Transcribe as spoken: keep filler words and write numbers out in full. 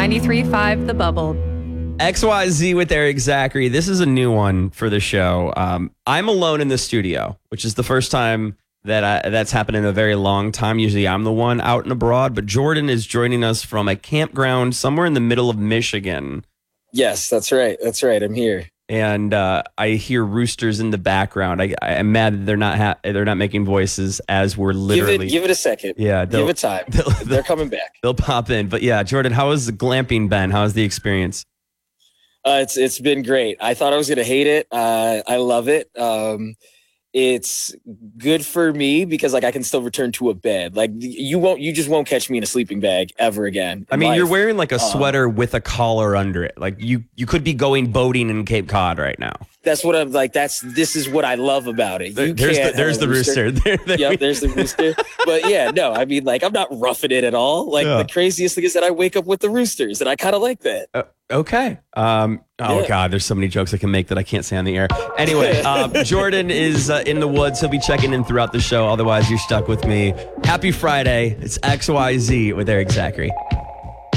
ninety-three point five The Bubble. X Y Z with Eric Zachary. This is a new one for the show. Um, I'm alone in the studio, which is the first time that I, that's happened in a very long time. Usually I'm the one out and abroad, but Jordan is joining us from a campground somewhere in the middle of Michigan. Yes, that's right. That's right. I'm here. And uh, I hear roosters in the background. I, I'm mad that they're not ha- they're not making voices as we're literally. Give it, give it a second. Yeah, give it time. They'll, they'll, They're coming back. They'll pop in. But yeah, Jordan, how has the glamping been? How has the experience? Uh, it's it's been great. I thought I was gonna hate it. Uh, I love it. Um, it's good for me because like I can still return to a bed. Like you won't, you just won't catch me in a sleeping bag ever again. I mean, life. You're wearing like a um, sweater with a collar under it. Like you, you could be going boating in Cape Cod right now. That's what I'm like. That's this is what I love about it. You there's can't the, there's the rooster. rooster. There, there yep, there's the rooster. But yeah, no, I mean, like I'm not roughing it at all. Like yeah. The craziest thing is that I wake up with the roosters, and I kind of like that. Uh, okay. Um, oh yeah. God, there's so many jokes I can make that I can't say on the air. Anyway, um, Jordan is uh, in the woods. He'll be checking in throughout the show. Otherwise, you're stuck with me. Happy Friday. It's X Y Z with Eric Zachary.